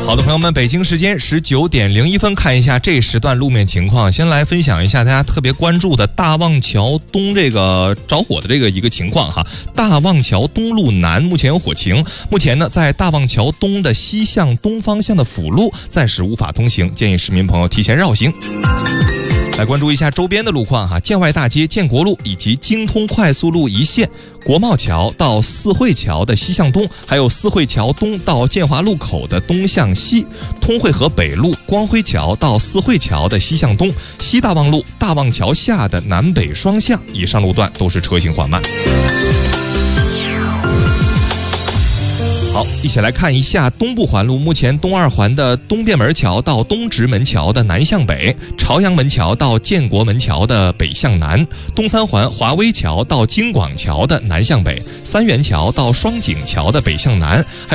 好的，朋友们，北京时间19点01分，看一下这时段路面情况。先来分享一下大家特别关注的大望桥东这个着火的一个情况哈。大望桥东路南目前有火情，目前呢在大望桥东的西向东方向的辅路暂时无法通行，建议市民朋友提前绕行。来关注一下周边的路况哈，建外大街、建国路以及京通快速路一线、国贸桥到四惠桥的西向东，还有四惠桥东到建华路口的东向西，通惠河北路、光辉桥到四惠桥的西向东，西大望路、大望桥下的南北双向，以上路段都是车行缓慢。好，一起来看一下东部环路。目前东二环的东便门桥到东直门桥的南向北，朝阳门桥到建国门桥的北向南，东三环华威桥到京广桥的南向北，三元桥到双井桥的北向南，还有